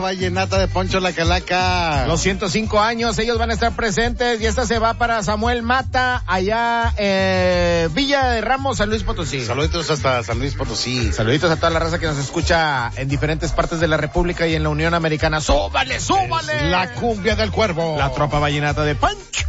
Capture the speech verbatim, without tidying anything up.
Vallenata de Poncho La Calaca. Los ciento cinco años, ellos van a estar presentes y esta se va para Samuel Mata, allá eh, Villa de Ramos, San Luis Potosí. Saluditos hasta San Luis Potosí. Saluditos a toda la raza que nos escucha en diferentes partes de la República y en la Unión Americana. ¡Súbale, súbale! Es la cumbia del cuervo. La tropa vallenata de Poncho